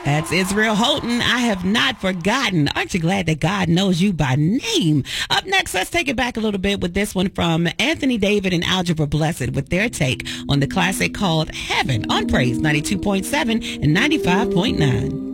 That's Israel Houghton. I have not forgotten. Aren't you glad that God knows you by name? Up next, let's take it back a little bit with this one from Anthony David and Algebra Blessed with their take on the classic called Heaven on Praise 92.7 and 95.9.